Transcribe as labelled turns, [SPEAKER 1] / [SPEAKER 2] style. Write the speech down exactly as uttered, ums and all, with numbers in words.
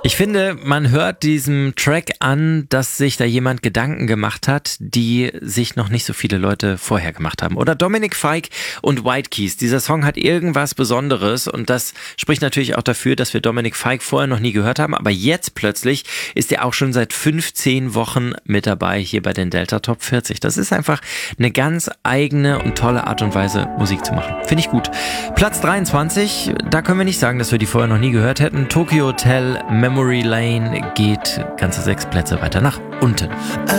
[SPEAKER 1] Ich finde, man hört diesem Track an, dass sich da jemand Gedanken gemacht hat, die sich noch nicht so viele Leute vorher gemacht haben. Oder Dominic Fike und White Keys. Dieser Song hat irgendwas Besonderes und das spricht natürlich auch dafür, dass wir Dominic Fike vorher noch nie gehört haben. Aber jetzt plötzlich ist er auch schon seit fünfzehn Wochen mit dabei hier bei den Delta Top vierzig. Das ist einfach eine ganz eigene und tolle Art und Weise, Musik zu machen. Finde ich gut. Platz dreiundzwanzig, da können wir nicht sagen, dass wir die vorher noch nie gehört hätten. Tokyo Hotel Memory Lane geht ganze sechs Plätze weiter nach unten.